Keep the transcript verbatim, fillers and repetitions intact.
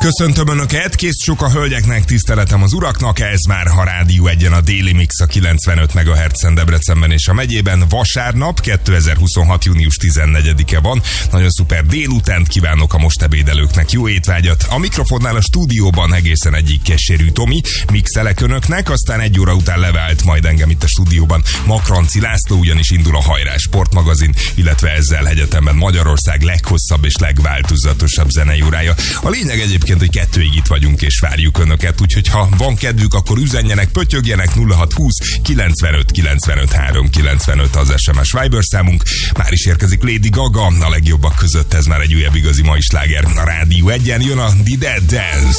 Köszöntöm Önöket, kész sok a hölgyeknek, tiszteletem az uraknak, ez már a Rádió egyen a Déli Mix a kilencvenöt megahertzen Debrecenben és a megyében. Vasárnap, kétezer-huszonhat. június tizennegyedike van. Nagyon szuper délutánt kívánok a most ebédelőknek, jó étvágyat. A mikrofonnál a stúdióban egészen egyik keserű Tomi, mixelek Önöknek, aztán egy óra után levált majd engem itt a stúdióban Makranci László, ugyanis indul a Hajrá sportmagazin, illetve ezzel egyetemben Magyarország leghosszabb és legváltozatosabb zenei órája. A lényeg egyébként, hogy kettőig itt vagyunk és várjuk Önöket, úgyhogy ha van kedvük, akkor üzenjenek, pötyögjenek. Nulla hat húsz kilencvenöt kilencvenöt három kilencvenöt az es em es Viber számunk. Már is érkezik Lady Gaga, a legjobbak között, ez már egy újabb igazi mai sláger. A Rádió egyen jön a Did That Dance.